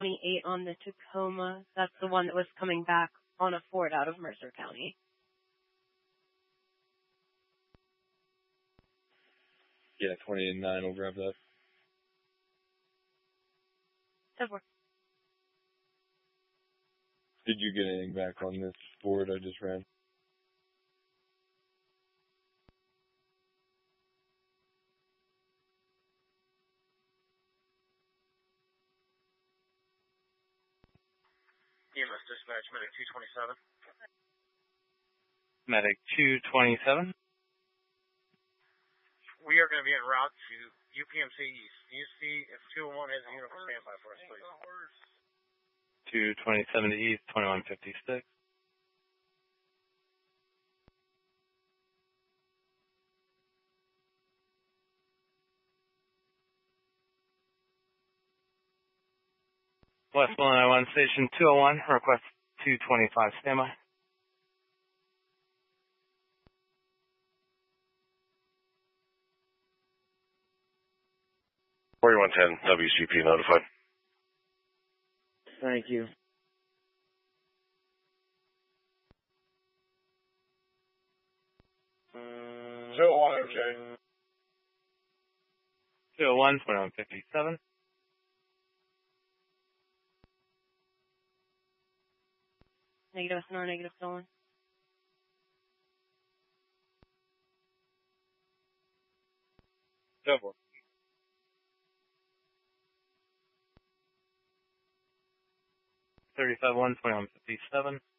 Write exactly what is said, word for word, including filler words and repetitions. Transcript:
twenty-eight on the Tacoma. That's the one that was coming back on a Ford out of Mercer County. Yeah, twenty-eight nine will grab that. That works. Did you get anything back on this Ford I just ran? E M S dispatch, medic two twenty-seven. Medic two twenty-seven. We are going to be en route to U P M C East. Can you see if two oh one has a unit for standby for us, please? two twenty-seven to East, twenty-one fifty-six. West Line I one Station two oh one, request two twenty-five standby. forty-one ten, W C P notified. Thank you. two oh one, okay. two oh one, twenty-one fifty-seven. Negative S N R, negative stolen. Double. thirty-five one, twenty-one fifty-seven.